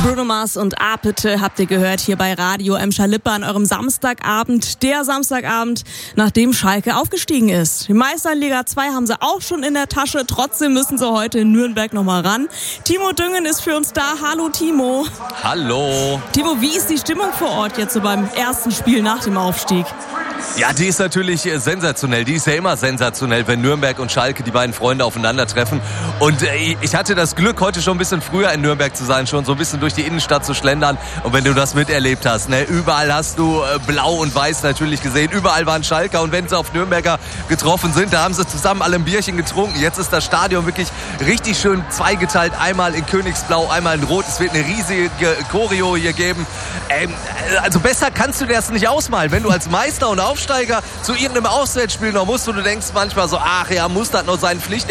Bruno Mars und Apete habt ihr gehört hier bei Radio Emscher-Lippe an eurem Samstagabend. Der Samstagabend, nachdem Schalke aufgestiegen ist. Die Meister in Liga 2 haben sie auch schon in der Tasche. Trotzdem müssen sie heute in Nürnberg nochmal ran. Timo Düngen ist für uns da. Hallo Timo. Hallo. Timo, wie ist die Stimmung vor Ort jetzt so beim ersten Spiel nach dem Aufstieg? Ja, die ist natürlich sensationell. Die ist ja immer sensationell, wenn Nürnberg und Schalke, die beiden Freunde, aufeinandertreffen. Und ich hatte das Glück, heute schon ein bisschen früher in Nürnberg zu sein, schon so ein bisschen durch die Innenstadt zu schlendern. Und wenn du das miterlebt hast, ne, überall hast du Blau und Weiß natürlich gesehen. Überall waren Schalker. Und wenn sie auf Nürnberger getroffen sind, da haben sie zusammen alle ein Bierchen getrunken. Jetzt ist das Stadion wirklich richtig schön zweigeteilt. Einmal in Königsblau, einmal in Rot. Es wird eine riesige Choreo hier geben. Also besser kannst du dir das nicht ausmalen. Wenn du als Meister und Aufsteiger zu irgendeinem Auswärtsspiel noch musst, wo du denkst manchmal so, ach ja, muss das noch sein, Pflicht